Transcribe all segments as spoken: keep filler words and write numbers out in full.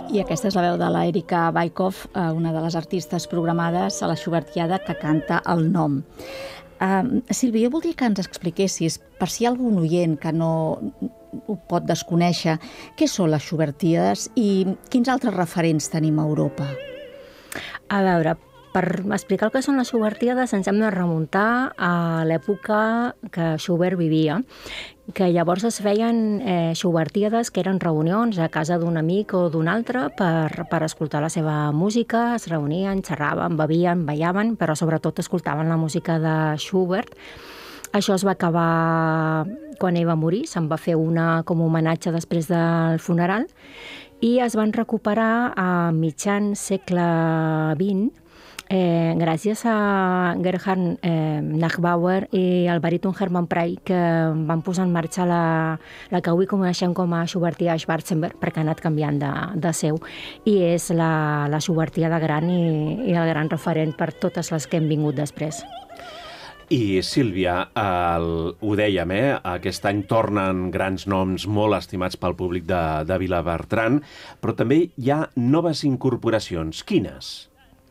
I aquesta és la veu de l'Erika Baikov, una de les artistes programades a la Schubertiada que canta el nom. Uh, Sílvia, jo voldria que ens expliquessis, per si hi ha algun oient que no ho pot desconèixer, què són les Schubertiades i quins altres referents tenim a Europa? A veure, per explicar el que són les Schubertiades ens hem de remuntar a l'època que Schubert vivia, que llavors es feien eh, Schubertiades, que eren reunions a casa d'un amic o d'un altre per, per escoltar la seva música, es reunien, xerraven, bevien, ballaven, però sobretot escoltaven la música de Schubert. Això es va acabar quan ell va morir, se'n va fer una com a homenatge després del funeral, i es van recuperar a mitjan segle vint, Eh, gràcies a Gerhard eh, Nachbauer i el baríton Hermann Prey, que van posar en marxa la, la que avui coneixem com a Schubertia Schwarzenberg, perquè ha anat canviant de, de seu, i és la, la Schubertiada gran i, i el gran referent per totes les que hem vingut després. I, Sílvia, el, ho dèiem, eh? Aquest any tornen grans noms molt estimats pel públic de, de Vilabertran, però també hi ha noves incorporacions. Quines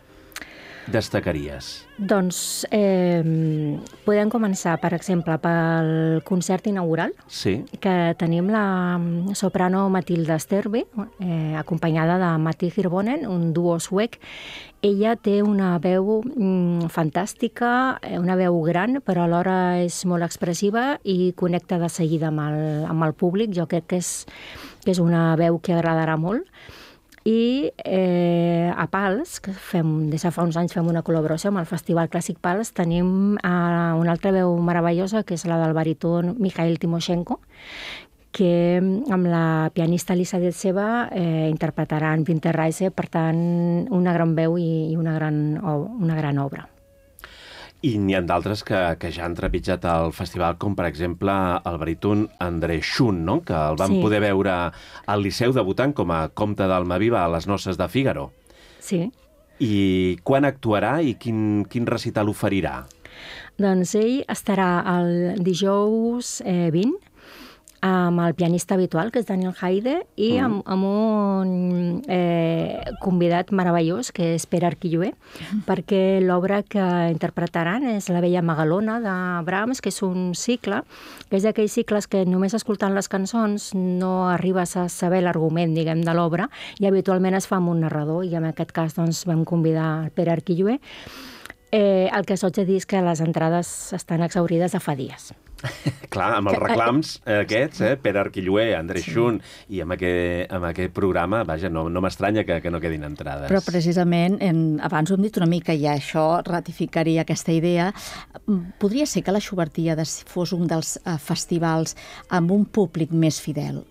destacaries? Doncs eh, podem començar, per exemple, pel concert inaugural, sí. que tenim la soprano Matilda Sterby, eh, acompanyada de Matti Hirvonen, un duo suec. Ella té una veu mm, fantàstica, una veu gran, però alhora és molt expressiva i connecta de seguida amb el, amb el públic. Jo crec que és, que és una veu que agradarà molt. I eh, a Pals, que fem, des de fa uns anys fem una col·laboració amb el Festival Clàssic Pals, tenim eh, una altra veu meravellosa, que és la del baríton Mikhail Timoshenko, que amb la pianista Lisa Detseva eh, interpretaran Winterreise, per tant, una gran veu i, i una, gran, una gran obra. I n'hi ha d'altres que, que ja han trepitjat el festival, com per exemple el baríton André Schun, no? Que el vam sí. poder veure al Liceu debutant com a comte d'Almaviva a les noces de Fígaro. Sí. I quan actuarà i quin, quin recital oferirà? Doncs ell estarà el dijous eh, vint, amb el pianista habitual, que és Daniel Haide, i mm. amb, amb un eh, convidat meravellós, que és Pere Arquilloé, mm. perquè l'obra que interpretaran és La Bella Magalona, de Brahms, que és un cicle, que és d'aquells cicles que només escoltant les cançons no arribes a saber l'argument, diguem, de l'obra, i habitualment es fa amb un narrador, i en aquest cas doncs, vam convidar el Pere Arquilloé. Eh, el que soig de dir és que les entrades estan exhaurides de fa dies. Clar, amb els reclams aquests, eh, Pere Arquilloé, André sí. Schun, i amb aquest, amb aquest programa, vaja, no, no m'estranya que, que no quedin entrades. Però precisament, en, abans ho hem dit una mica, i això ratificaria aquesta idea, podria ser que la Schubertiada fos un dels uh, festivals amb un públic més fidel?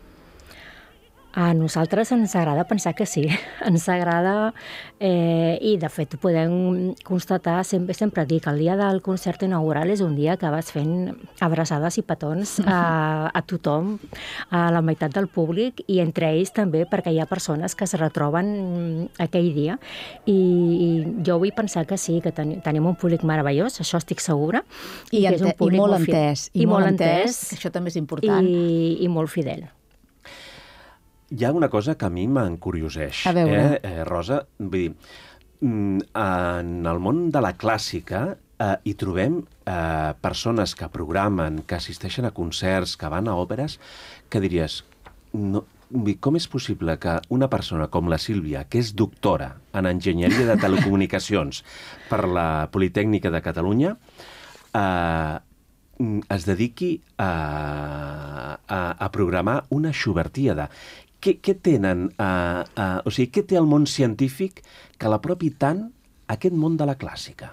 A nosaltres ens agrada pensar que sí, ens agrada eh, i de fet podem constatar, sempre, sempre dic, el dia del concert inaugural és un dia que vas fent abraçades i petons a, a tothom, a la meitat del públic i entre ells també perquè hi ha persones que es retroben aquell dia i, i jo vull pensar que sí, que ten, tenim un públic meravellós, això estic segura. I, I, és un públic i molt entès, i, i molt entès, entès, això també és important. I, i molt fidel. Hi ha una cosa que a mi m'encurioseix, eh, eh, Rosa? Vull dir, en el món de la clàssica eh, hi trobem eh, persones que programen, que assisteixen a concerts, que van a òperes, que diries, no, com és possible que una persona com la Sílvia, que és doctora en enginyeria de telecomunicacions per la Politècnica de Catalunya, eh, es dediqui a, a, a programar una Schubertiada? Què, què tenen, uh, uh, o sigui, què té el món científic que l'apropi tant a aquest món de la clàssica?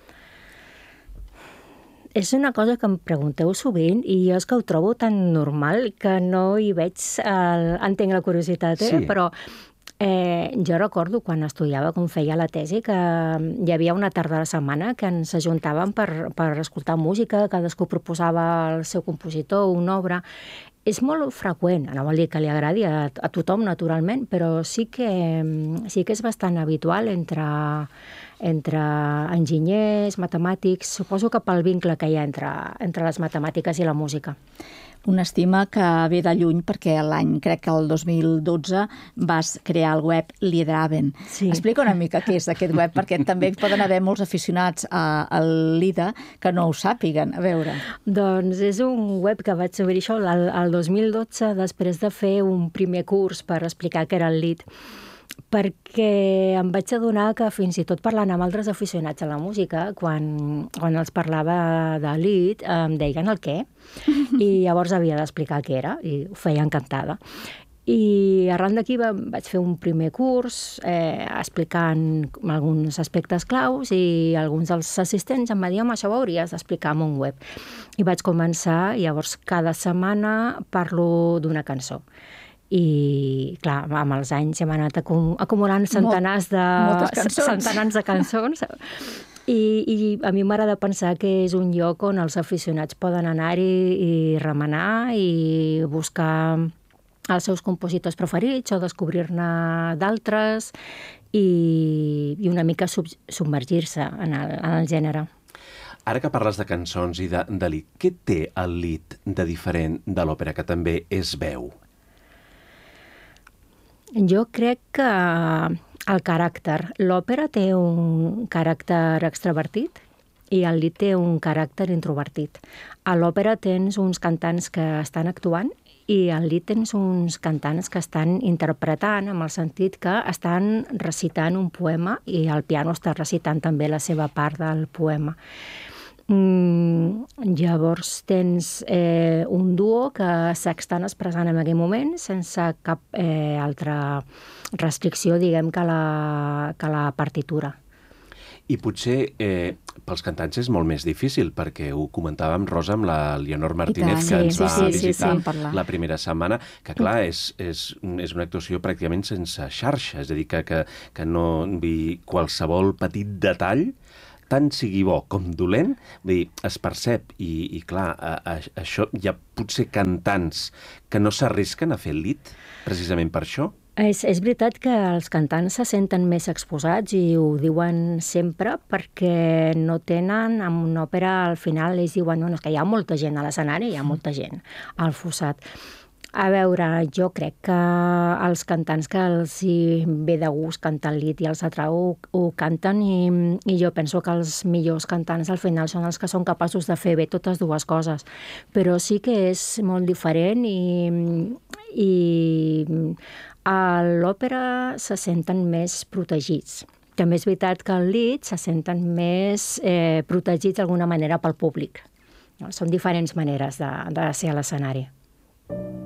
És una cosa que em pregunteu sovint i jo és que ho trobo tan normal que no hi veig... El... Entenc la curiositat, eh? Sí. Però eh, jo recordo quan estudiava, com feia la tesi, que hi havia una tarda a la setmana que ens ajuntàvem per, per escoltar música, cadascú proposava el seu compositor, una obra. És molt freqüent, no vol dir que li agradi a, a tothom, naturalment, però sí que, sí que és bastant habitual entre, entre enginyers, matemàtics, suposo que pel vincle que hi ha entre, entre les matemàtiques i la música. Una estima que ve de lluny perquè l'any, crec que el dos mil dotze, vas crear el web Lidraven. Sí. Explica una mica què és aquest web, perquè també poden haver molts aficionats a, al Lida que no ho sàpiguen. A veure. Doncs és un web que vaig obrir això el, el dos mil dotze, després de fer un primer curs per explicar què era el Lid, perquè em vaig adonar que fins i tot parlant amb altres aficionats a la música, quan, quan els parlava de Lid, em deien el què, i llavors havia d'explicar què era, i ho feia encantada. I arran d'aquí vaig fer un primer curs eh, explicant alguns aspectes claus i alguns dels assistents em van dir, home, això ho hauries d'explicar en un web. I vaig començar, i llavors cada setmana parlo d'una cançó. I, clar, amb els anys hem anat acumulant centenars de, centenars de cançons. I, I a mi m'agrada pensar que és un lloc on els aficionats poden anar-hi i remenar i buscar els seus compositors preferits o descobrir-ne d'altres i, i una mica sub, submergir-se en, el, en el gènere. Ara que parles de cançons i de, de Lid, què té el Lid de diferent de l'òpera, que també és veu? Jo crec que el caràcter. L'òpera té un caràcter extravertit i el Lid té un caràcter introvertit. A l'òpera tens uns cantants que estan actuant i al Lid tens uns cantants que estan interpretant, en el sentit que estan recitant un poema i el piano està recitant també la seva part del poema. Mm, llavors tens eh, un duo que s'estan expressant en aquell moment sense cap eh, altra restricció, diguem, que la, que la partitura. I potser eh, pels cantants és molt més difícil, perquè ho comentàvem, Rosa, amb la Leonor Martínez, que ens va sí, sí, visitar sí, sí. la primera setmana, que clar, és, és, és una actuació pràcticament sense xarxa, és a dir, que, que, que no, vull, qualsevol petit detall, tant sigui bo com dolent, vull dir, es percep, i, i clar, a, a, això hi ha potser cantants que no s'arrisquen a fer el Lid, precisament per això. És, és veritat que els cantants se senten més exposats i ho diuen sempre perquè no tenen, en una òpera al final ells diuen, no, no, és que hi ha molta gent a l'escenari, hi ha molta gent al fossat. A veure, jo crec que els cantants que els hi ve de gust cantar el Lid i els atrau ho, ho canten i, i jo penso que els millors cantants al final són els que són capaços de fer bé totes dues coses. Però sí que és molt diferent i, i a l'òpera se senten més protegits. També és veritat que al Lid se senten més eh, protegits d'alguna manera pel públic. Són diferents maneres de, de ser a l'escenari.